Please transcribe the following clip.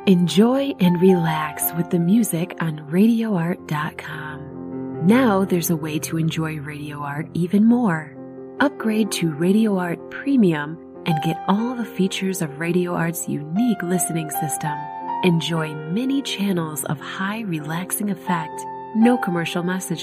Enjoy and relax with the music on RadioArt.com. Now there's a way to enjoy Radio Art even more. Upgrade to Radio Art Premium and get all the features of Radio Art's unique listening system. Enjoy many channels of high relaxing effect, no commercial messages.